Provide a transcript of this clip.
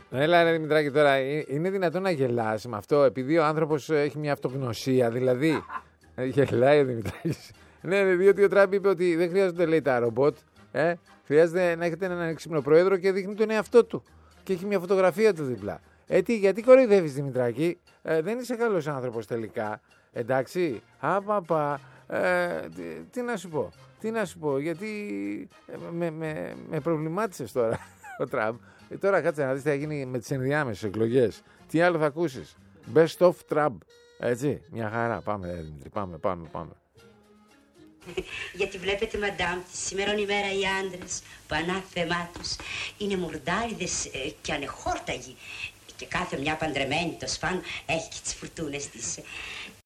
Έλα ρε Δημητράκη τώρα, είναι δυνατόν να γελάς με αυτό, επειδή ο άνθρωπος έχει μια αυτογνωσία, δηλαδή. Γελάει ο Δημητράκης. Ναι, διότι ο Τραμπ είπε ότι δεν χρειάζονται, λέει, τα ρομπότ. Χρειάζεται να έχετε έναν έξυπνο πρόεδρο και δείχνει τον εαυτό του. Και έχει μια φωτογραφία του δίπλα. Γιατί κοροϊδεύεις, Δημητράκη, δεν είσαι καλός άνθρωπος τελικά. Εντάξει, τι να σου πω, γιατί με προβλημάτισες τώρα ο Τραμπ. Τώρα κάτσε να δεις τι θα γίνει με τις ενδιάμεσες εκλογές. Τι άλλο θα ακούσεις? Best of Trump. Έτσι, μια χαρά. Πάμε, Δημήτρη, πάμε. Γιατί βλέπετε, μαντάμ, τη σήμερον ημέρα οι άντρες που ανάθεμά τους είναι μουρντάριδες και ανεχόρταγοι. Και κάθε μια παντρεμένη το σπάν έχει και τις φουρτούνες της.